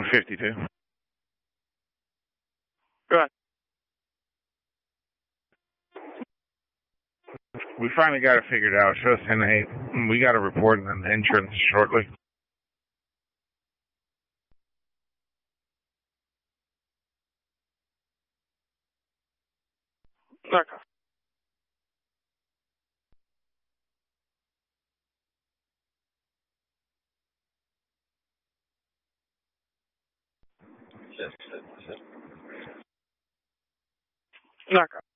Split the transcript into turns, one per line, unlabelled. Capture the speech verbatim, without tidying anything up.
fifty-two.
Go ahead.
We finally got it figured out. Show us ten eight. We got a report on the insurance shortly.
Okay. Okay.